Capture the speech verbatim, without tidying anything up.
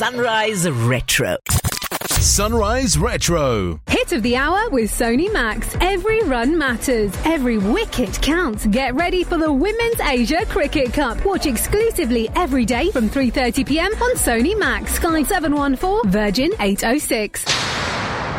Sunrise Retro. Sunrise Retro. Hit of the hour with Sony Max. Every run matters. Every wicket counts. Get ready for the Women's Asia Cricket Cup. Watch exclusively every day from three thirty p m on Sony Max. Sky seven one four, Virgin eight oh six.